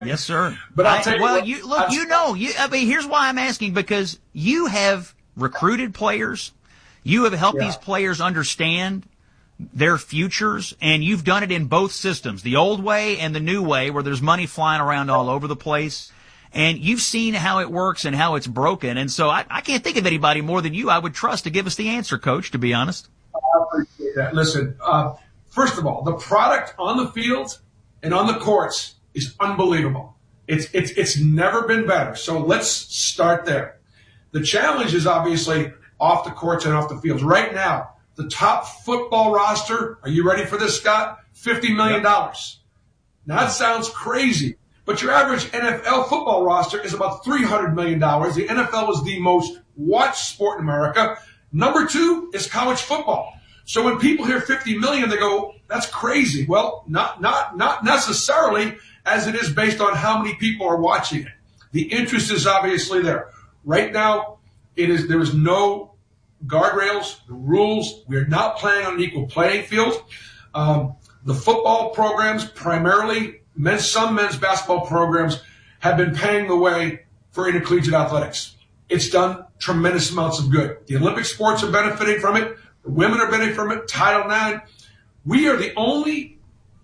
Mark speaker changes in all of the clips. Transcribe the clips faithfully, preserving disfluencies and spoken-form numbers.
Speaker 1: Yes, sir.
Speaker 2: But I'll tell
Speaker 1: I,
Speaker 2: you
Speaker 1: well,
Speaker 2: what,
Speaker 1: you look,
Speaker 2: I'm,
Speaker 1: you know, you, I mean, here's why I'm asking, because you have recruited players, you have helped
Speaker 2: yeah.
Speaker 1: these players understand their futures, and you've done it in both systems, the old way and the new way, where there's money flying around all over the place. And you've seen how it works and how it's broken. And so I, I can't think of anybody more than you I would trust to give us the answer, Coach, to be honest.
Speaker 2: I appreciate that. Listen, uh, first of all, the product on the field and on the courts is unbelievable. It's, it's, it's never been better. So let's start there. The challenge is obviously off the courts and off the fields. Right now, the top football roster, are you ready for this, Scott? fifty million dollars. Now that sounds crazy, but your average N F L football roster is about three hundred million dollars. The N F L is the most watched sport in America. Number two is college football. So when people hear fifty million dollars, they go, that's crazy. Well, not, not, not necessarily, as it is based on how many people are watching it. The interest is obviously there. Right now, it is, there is no guardrails, the rules. We are not playing on an equal playing field. Um, the football programs, primarily men's, some men's basketball programs, have been paying the way for intercollegiate athletics. It's done tremendous amounts of good. The Olympic sports are benefiting from it. The women are benefiting from it. Title nine. We are the only,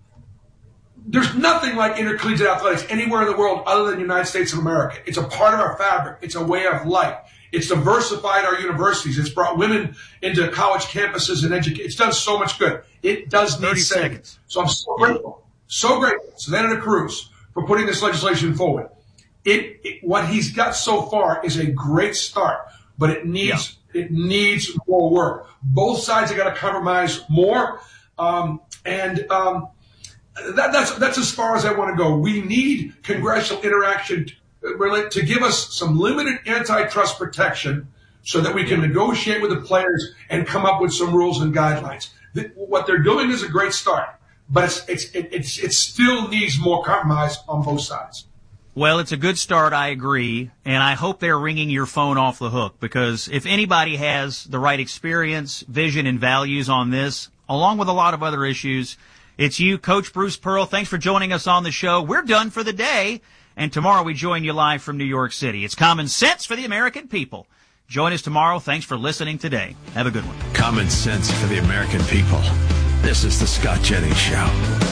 Speaker 2: there's nothing like intercollegiate athletics anywhere in the world other than the United States of America. It's a part of our fabric. It's a way of life. It's diversified our universities. It's brought women into college campuses and education. It's done so much good. It does need seconds. So I'm so grateful, so grateful to Senator Cruz for putting this legislation forward. It, it what he's got so far is a great start, but it needs yeah. it needs more work. Both sides have got to compromise more, um, and um, that, that's that's as far as I want to go. We need congressional interaction to, to give us some limited antitrust protection, so that we can negotiate with the players and come up with some rules and guidelines. The, what they're doing is a great start, but it's, it's, it, it's, it still needs more compromise on both sides.
Speaker 1: Well, it's a good start, I agree, and I hope they're ringing your phone off the hook, because if anybody has the right experience, vision, and values on this, along with a lot of other issues, it's you, Coach Bruce Pearl. Thanks for joining us on the show. We're done for the day, and tomorrow we join you live from New York City. It's Common Sense for the American people. Join us tomorrow. Thanks for listening today. Have a good one.
Speaker 3: Common Sense for the American people. This is the Scott Jennings Show.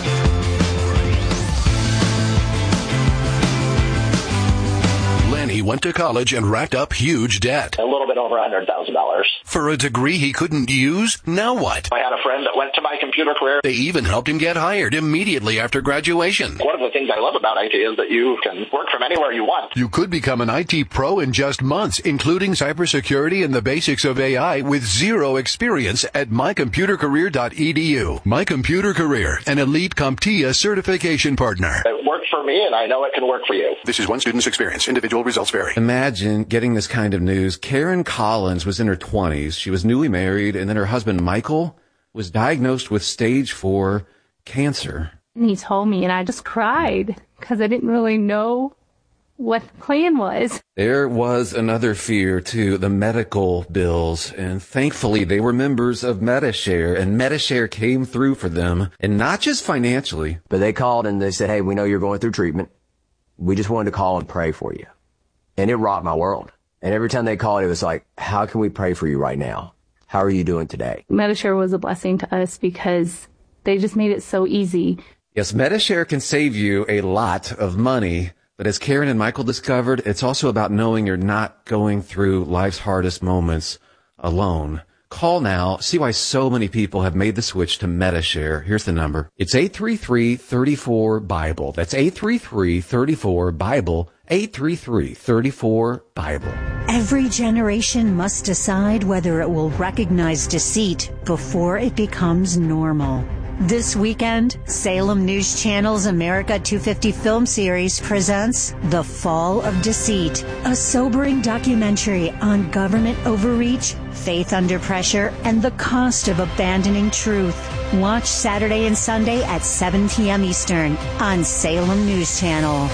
Speaker 3: Lenny went to college and racked up huge debt.
Speaker 4: A little bit over one hundred thousand dollars.
Speaker 3: For a degree he couldn't use? Now what?
Speaker 4: I had a friend that went to My Computer Career.
Speaker 3: They even helped him get hired immediately after graduation.
Speaker 4: One of the things I love about I T is that you can work from anywhere you want.
Speaker 3: You could become an I T pro in just months, including cybersecurity and the basics of A I with zero experience at my computer career dot e d u. My Computer Career, an elite CompTIA certification partner.
Speaker 4: It worked for me, and I know it can work for you.
Speaker 3: This is one student's experience. Individual results vary.
Speaker 5: Imagine getting this kind of news. Karen Collins was in her twenties. She was newly married, and then her husband, Michael, was diagnosed with stage four cancer.
Speaker 6: And he told me, and I just cried because I didn't really know what the plan was.
Speaker 5: There was another fear, too, the medical bills. And thankfully, they were members of MediShare, and MediShare came through for them, and not just financially.
Speaker 7: But they called and they said, hey, we know you're going through treatment. We just wanted to call and pray for you. And it rocked my world. And every time they called, it was like, how can we pray for you right now? How are you doing today?
Speaker 6: MediShare was a blessing to us because they just made it so easy.
Speaker 5: Yes, MediShare can save you a lot of money. But as Karen and Michael discovered, it's also about knowing you're not going through life's hardest moments alone. Call now. See why so many people have made the switch to MediShare. Here's the number. It's eight three three, three four, BIBLE. That's eight three three, three four, BIBLE. eight three three, three four, BIBLE.
Speaker 8: Every generation must decide whether it will recognize deceit before it becomes normal. This weekend, Salem News Channel's America two fifty film series presents The Fall of Deceit, a sobering documentary on government overreach, faith under pressure, and the cost of abandoning truth. Watch Saturday and Sunday at seven p.m. Eastern on Salem News Channel.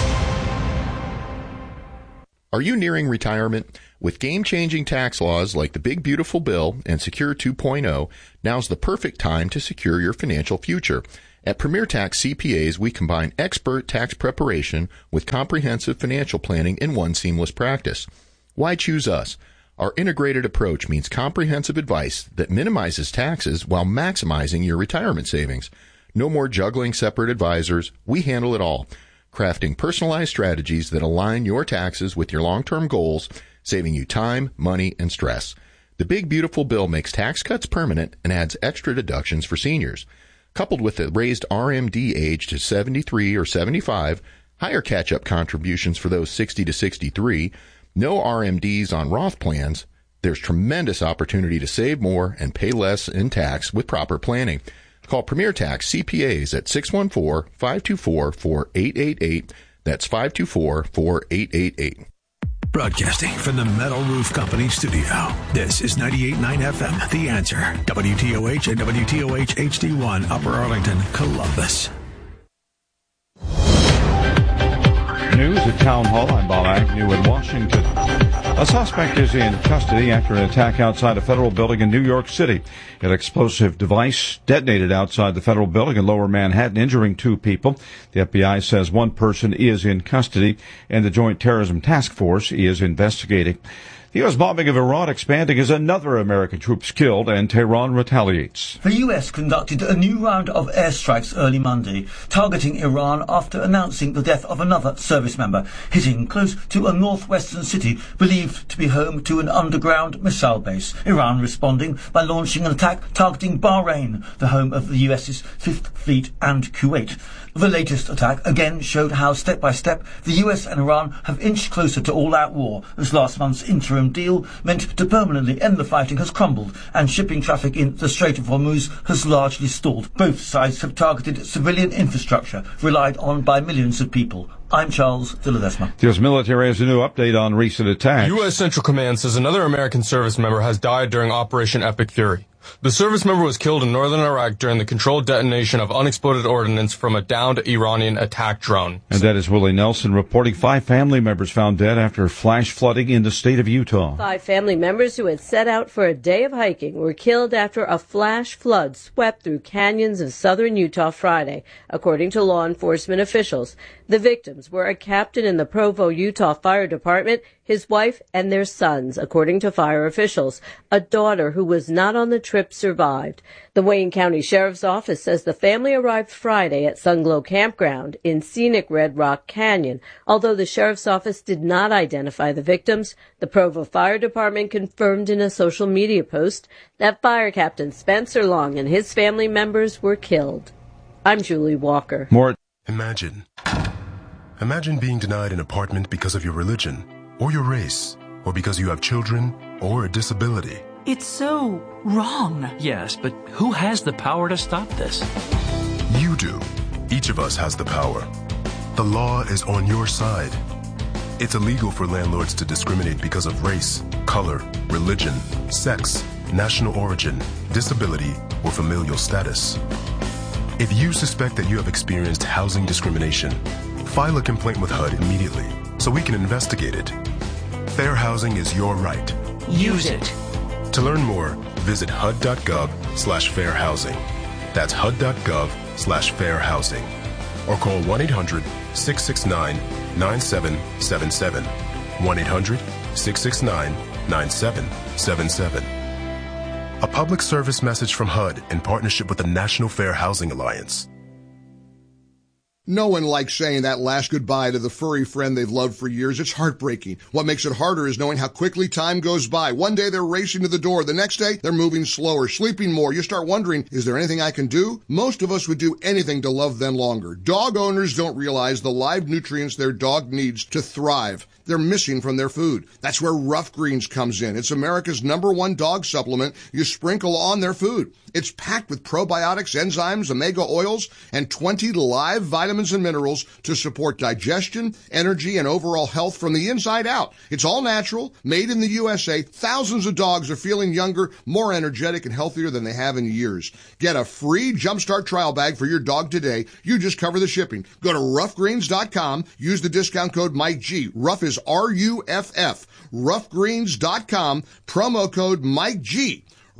Speaker 9: Are you nearing retirement? With game-changing tax laws like the Big Beautiful Bill and Secure two point oh, now's the perfect time to secure your financial future. At Premier Tax C P As, we combine expert tax preparation with comprehensive financial planning in one seamless practice. Why choose us? Our integrated approach means comprehensive advice that minimizes taxes while maximizing your retirement savings. No more juggling separate advisors. We handle it all, crafting personalized strategies that align your taxes with your long-term goals, saving you time, money, and stress. The Big Beautiful Bill makes tax cuts permanent and adds extra deductions for seniors. Coupled with the raised R M D age to seventy-three or seventy-five, higher catch-up contributions for those sixty to sixty-three, no R M Ds on Roth plans, there's tremendous opportunity to save more and pay less in tax with proper planning. Call Premier Tax C P As at six one four, five two four, four eight eight eight. That's five two four, four eight eight eight.
Speaker 10: Broadcasting from the Metal Roof Company studio, this is ninety-eight point nine F M, The Answer, W T O H and W T O H H D one, Upper Arlington, Columbus.
Speaker 11: News at Town Hall. I'm Bob Agnew in Washington. A suspect is in custody after an attack outside a federal building in New York City. An explosive device detonated outside the federal building in Lower Manhattan, injuring two people. The F B I says one person is in custody, and the Joint Terrorism Task Force is investigating. The U S bombing of Iran expanding as another American troops killed, and Tehran retaliates.
Speaker 12: The U S conducted a new round of airstrikes early Monday, targeting Iran after announcing the death of another service member, hitting close to a northwestern city believed to be home to an underground missile base. Iran responding by launching an attack targeting Bahrain, the home of the U S's Fifth Fleet, and Kuwait. The latest attack again showed how step by step the U S and Iran have inched closer to all-out war, as last month's interim deal meant to permanently end the fighting has crumbled and shipping traffic in the Strait of Hormuz has largely stalled. Both sides have targeted civilian infrastructure relied on by millions of people. I'm Charles de Ledesma.
Speaker 11: The U S military has a new update on recent attacks.
Speaker 13: U S Central Command says another American service member has died during Operation Epic Fury. The service member was killed in northern Iraq during the controlled detonation of unexploded ordnance from a downed Iranian attack drone.
Speaker 11: And that is Willie Nelson reporting five family members found dead after flash flooding in the state of Utah.
Speaker 14: Five family members who had set out for a day of hiking were killed after a flash flood swept through canyons of southern Utah Friday, according to law enforcement officials. The victims were a captain in the Provo, Utah Fire Department, his wife, and their sons, according to fire officials. A daughter who was not on the trip survived. The Wayne County Sheriff's Office says the family arrived Friday at Sunglow Campground in scenic Red Rock Canyon. Although the Sheriff's Office did not identify the victims, the Provo Fire Department confirmed in a social media post that Fire Captain Spencer Long and his family members were killed. I'm Julie Walker.
Speaker 11: More.
Speaker 15: Imagine. Imagine being denied an apartment because of your religion, or your race, or because you have children, or a disability.
Speaker 16: It's so wrong.
Speaker 17: Yes, but who has the power to stop this?
Speaker 15: You do. Each of us has the power. The law is on your side. It's illegal for landlords to discriminate because of race, color, religion, sex, national origin, disability, or familial status. If you suspect that you have experienced housing discrimination, file a complaint with H U D immediately so we can investigate it. Fair housing is your right.
Speaker 17: Use it.
Speaker 15: To learn more, visit H U D dot gov slash fair housing. That's H U D dot gov slash fair housing. Or call one eight hundred, six six nine, nine seven seven seven. one eight hundred, six six nine, nine seven seven seven. A public service message from H U D in partnership with the National Fair Housing Alliance.
Speaker 18: No one likes saying that last goodbye to the furry friend they've loved for years. It's heartbreaking. What makes it harder is knowing how quickly time goes by. One day they're racing to the door. The next day they're moving slower, sleeping more. You start wondering, is there anything I can do? Most of us would do anything to love them longer. Dog owners don't realize the live nutrients their dog needs to thrive. They're missing from their food. That's where Rough Greens comes in. It's America's number one dog supplement you sprinkle on their food. It's packed with probiotics, enzymes, omega oils, and twenty live vitamins and minerals to support digestion, energy, and overall health from the inside out. It's all natural, made in the U S A. Thousands of dogs are feeling younger, more energetic, and healthier than they have in years. Get a free Jumpstart trial bag for your dog today. You just cover the shipping. Go to rough greens dot com. Use the discount code Mike G. Rough is R U F F. rough greens dot com. Promo code Mike G.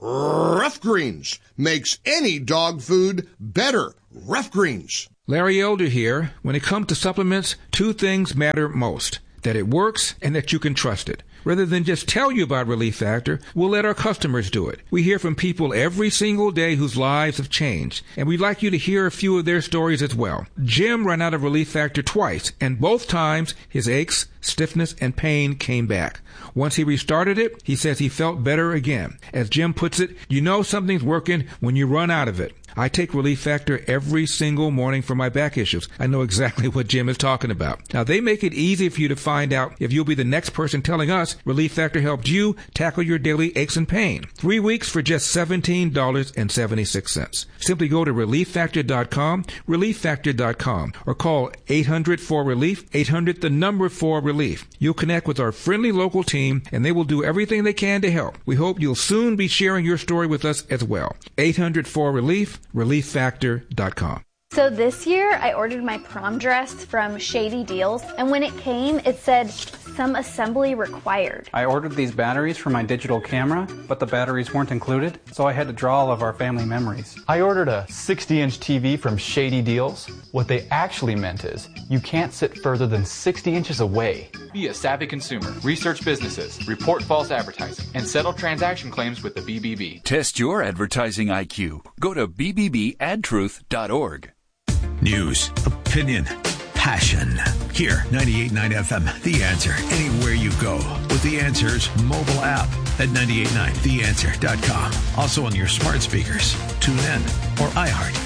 Speaker 18: Rough Greens makes any dog food better. Rough Greens.
Speaker 19: Larry Elder here. When it comes to supplements, two things matter most. That it works and that you can trust it. Rather than just tell you about Relief Factor, we'll let our customers do it. We hear from people every single day whose lives have changed, and we'd like you to hear a few of their stories as well. Jim ran out of Relief Factor twice, and both times his aches, stiffness, and pain came back. Once he restarted it, he says he felt better again. As Jim puts it, you know something's working when you run out of it. I take Relief Factor every single morning for my back issues. I know exactly what Jim is talking about. Now, they make it easy for you to find out if you'll be the next person telling us Relief Factor helped you tackle your daily aches and pain. Three weeks for just seventeen dollars and seventy-six cents. Simply go to relief factor dot com, relief factor dot com, or call eight hundred four relief, eight hundred the number four relief. You'll connect with our friendly local team, and they will do everything they can to help. We hope you'll soon be sharing your story with us as well. eight hundred four relief, relief factor dot com.
Speaker 20: So this year, I ordered my prom dress from Shady Deals, and when it came, it said, some assembly required.
Speaker 21: I ordered these batteries for my digital camera, but the batteries weren't included, so I had to draw all of our family memories.
Speaker 22: I ordered a sixty inch T V from Shady Deals. What they actually meant is, you can't sit further than sixty inches away.
Speaker 23: Be a savvy consumer, research businesses, report false advertising, and settle transaction claims with the B B B.
Speaker 24: Test your advertising I Q. Go to b b b ad truth dot org.
Speaker 10: News, opinion, passion. Here, ninety-eight point nine F M, The Answer. Anywhere you go with The Answer's mobile app at nine eight nine the answer dot com. Also on your smart speakers, TuneIn, or iHeart.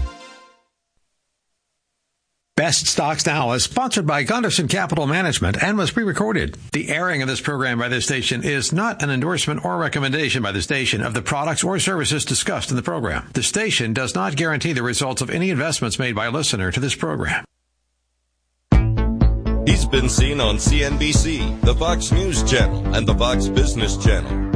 Speaker 10: Best Stocks Now is sponsored by Gunderson Capital Management and was pre-recorded. The airing of this program by this station is not an endorsement or recommendation by the station of the products or services discussed in the program. The station does not guarantee the results of any investments made by a listener to this program.
Speaker 25: He's been seen on C N B C, the Fox News Channel, and the Fox Business Channel.